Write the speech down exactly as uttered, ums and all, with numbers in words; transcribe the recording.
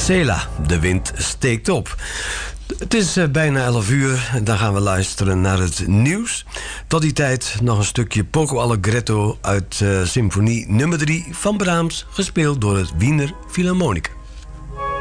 Sela, de wind steekt op. Het is uh, bijna elf uur en dan gaan we luisteren naar het nieuws. Tot die tijd nog een stukje Poco Allegretto uit uh, symfonie nummer drie van Brahms, gespeeld door het Wiener Philharmonic.